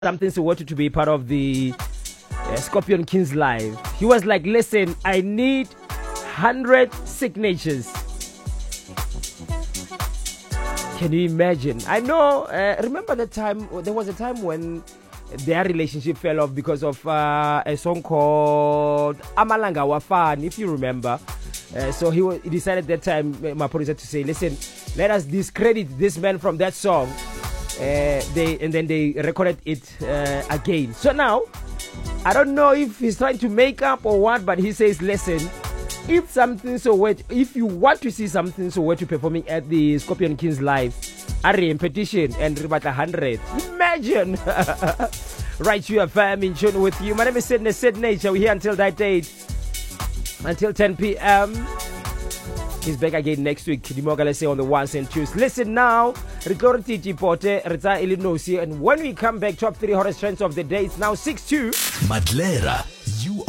something so wanted to be part of the Scorpion Kings live. He was like, listen, I need 100 signatures. Can you imagine? I know, remember the time, there was a time when their relationship fell off because of a song called Amalanga Wafan, if you remember. So he decided that time, my producer, to say, listen, let us discredit this man from that song. And then they recorded it again. So now, I don't know if he's trying to make up or what, but he says, listen, if something so wet, if you want to see something so wet performing at the Scorpion Kings live, Ari petition and Ribata 100. Imagine. Right, you are fam in tune with you. My name is Sydney Nature. We're here until that date, until 10 p.m. He's back again next week. Let's say on the ones and twos. Listen now. And when we come back, top 3 hottest trends of the day. It's now 6-2. Madlera, you